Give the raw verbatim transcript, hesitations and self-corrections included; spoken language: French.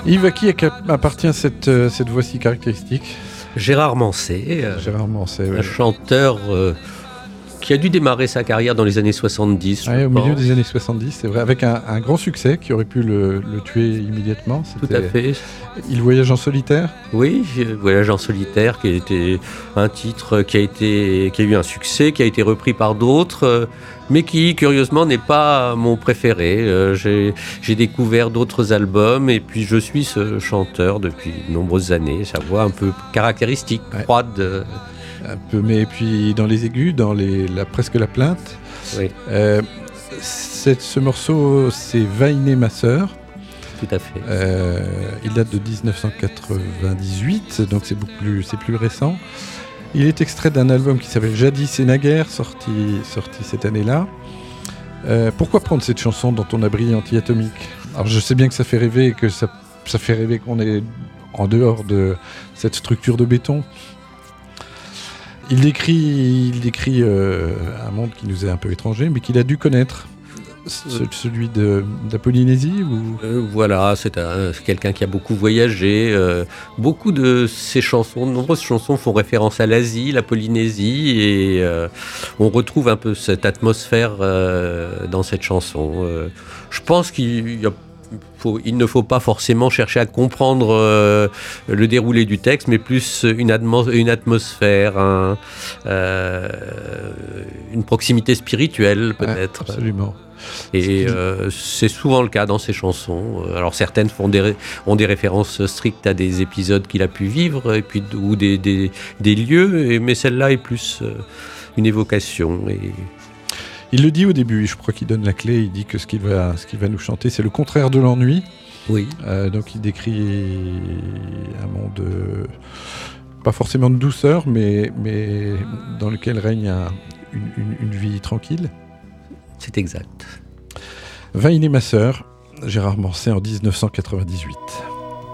Yves, à qui appartient cette, euh, cette voix si caractéristique ? Gérard Manset, euh, Gérard Manset, un ouais. chanteur euh, qui a dû démarrer sa carrière dans les années soixante-dix. Ouais, je au pense. milieu des années soixante-dix, c'est vrai, avec un, un grand succès qui aurait pu le, le tuer immédiatement. Tout à fait. Il voyage en solitaire. Oui, Voyage en solitaire, qui a été un titre qui a, été, qui a eu un succès, qui a été repris par d'autres, euh, mais qui, curieusement, n'est pas mon préféré. Euh, j'ai, j'ai découvert d'autres albums, et puis je suis ce chanteur depuis de nombreuses années. Sa voix un peu caractéristique, Ouais. froide. euh, Un peu, mais puis dans les aigus, dans les, la, presque la plainte. oui, Euh, c'est- ce morceau, c'est Va inné ma sœur. tout à fait. Euh, il date de dix-neuf cent quatre-vingt-dix-huit, donc c'est beaucoup plus, c'est plus récent. Il est extrait d'un album qui s'appelle Jadis et naguère, sorti, sorti cette année-là. Euh, pourquoi prendre cette chanson dont on a brillé anti-atomique ? Alors je sais bien que ça fait rêver et que ça, ça fait rêver qu'on est en dehors de cette structure de béton. Il décrit, il décrit euh, un monde qui nous est un peu étranger, mais qu'il a dû connaître. Ce- celui de, de la Polynésie ou... Euh, voilà, c'est, un, c'est quelqu'un qui a beaucoup voyagé. Euh, beaucoup de ses chansons, de nombreuses chansons font référence à l'Asie, la Polynésie, et euh, on retrouve un peu cette atmosphère euh, dans cette chanson. Euh, je pense qu'il y a Faut, il ne faut pas forcément chercher à comprendre euh, le déroulé du texte, mais plus une, atmo- une atmosphère, un, euh, une proximité spirituelle peut-être. Ouais, absolument. Et euh, c'est souvent le cas dans ses chansons. Alors certaines font des ré- ont des références strictes à des épisodes qu'il a pu vivre, et puis, ou des, des, des lieux, et, mais celle-là est plus euh, une évocation. Et... Il le dit au début, je crois qu'il donne la clé, il dit que ce qu'il va, ce qu'il va nous chanter, c'est le contraire de l'ennui. Oui. Euh, donc il décrit un monde, euh, pas forcément de douceur, mais, mais dans lequel règne un, une, une, une vie tranquille. C'est exact. Va inné ma sœur, Gérard Manset en dix-neuf cent quatre-vingt-dix-huit.